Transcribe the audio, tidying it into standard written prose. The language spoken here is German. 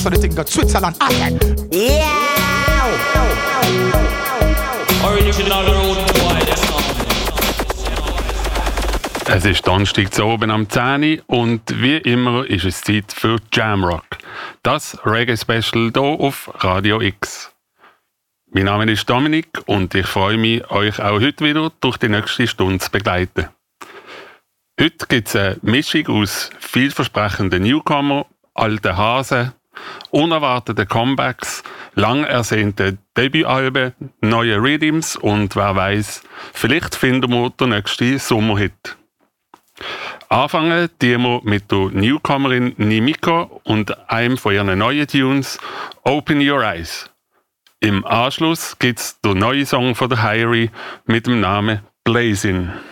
so the thing got Switzerland. Alright. Yeah. Original Road to Wireless. Es ist Donnerstag zu oben am 10 Uhr und wie immer ist es Zeit für Jamrock. Das Reggae-Special hier auf Radio X. Mein Name ist Dominik und ich freue mich, euch auch heute wieder durch die nächste Stunde zu begleiten. Heute gibt es eine Mischung aus vielversprechenden Newcomer, alten Hasen, unerwarteten Comebacks, lang ersehnten Debütalben, neue Rhythms und wer weiß, vielleicht finden wir den nächsten Sommerhit. Anfangen tun wir mit der Newcomerin Nimiko und einem von ihren neuen Tunes «Open Your Eyes». Im Anschluss gibt es den neuen Song von der Hyrie mit dem Namen «Blazin'».